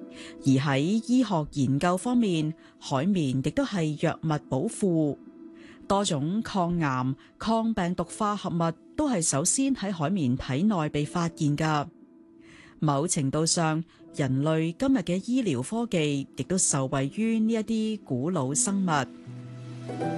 而喺醫學研究方面，海綿亦都係藥物寶庫，多種抗癌、抗病毒化合物都係首先喺海綿體內被發現㗎。某程度上，人類今日嘅醫療科技亦都受惠於呢一啲古老生物。